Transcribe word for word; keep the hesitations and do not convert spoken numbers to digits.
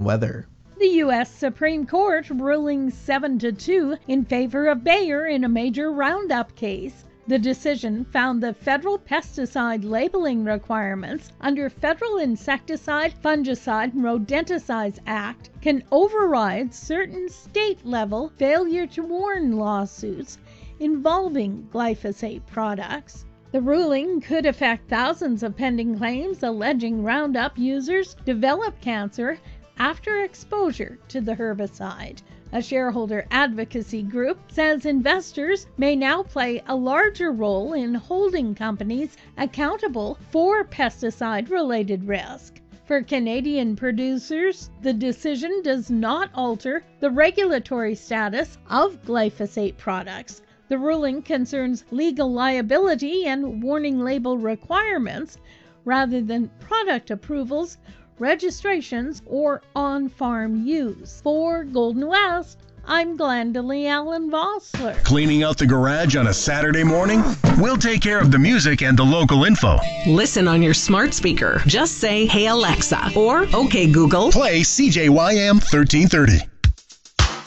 weather. The U S Supreme Court ruling seven to two in favor of Bayer in a major Roundup case. The decision found the federal pesticide labeling requirements under Federal Insecticide, Fungicide, and Rodenticides Act can override certain state-level failure to warn lawsuits involving glyphosate products. The ruling could affect thousands of pending claims alleging Roundup users develop cancer after exposure to the herbicide. A shareholder advocacy group says investors may now play a larger role in holding companies accountable for pesticide-related risk. For Canadian producers, the decision does not alter the regulatory status of glyphosate products. The ruling concerns legal liability and warning label requirements rather than product approvals, registrations, or on-farm use. For Golden West, I'm Glendalee Allen Vossler. Cleaning out the garage on a Saturday morning? We'll take care of the music and the local info. Listen on your smart speaker. Just say, "Hey Alexa," or "Okay Google." Play C J Y M thirteen thirty.